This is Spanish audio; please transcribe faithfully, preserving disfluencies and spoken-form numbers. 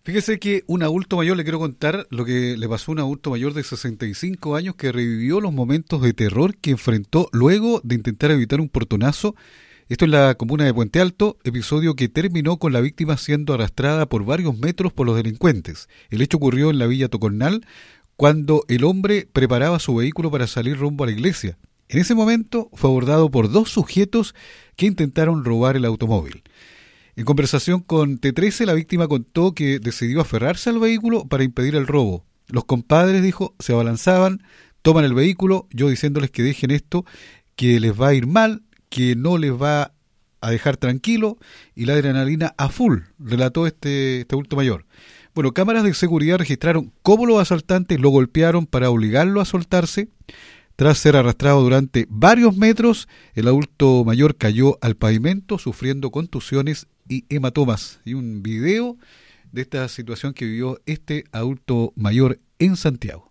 Fíjese que un adulto mayor, le quiero contar lo que le pasó a un adulto mayor de sesenta y cinco años que revivió los momentos de terror que enfrentó luego de intentar evitar un portonazo. Esto en la comuna de Puente Alto, episodio que terminó con la víctima siendo arrastrada por varios metros por los delincuentes. El hecho ocurrió en la villa Tocornal, cuando el hombre preparaba su vehículo para salir rumbo a la iglesia. En ese momento fue abordado por dos sujetos que intentaron robar el automóvil. En conversación con T trece, la víctima contó que decidió aferrarse al vehículo para impedir el robo. Los compadres, dijo, se abalanzaban, toman el vehículo, yo diciéndoles que dejen esto, que les va a ir mal, que no les va a dejar tranquilo, y la adrenalina a full, relató este, este adulto mayor. Bueno, cámaras de seguridad registraron cómo los asaltantes lo golpearon para obligarlo a soltarse. Tras ser arrastrado durante varios metros, el adulto mayor cayó al pavimento sufriendo contusiones y hematomas. Y un video de esta situación que vivió este adulto mayor en Santiago.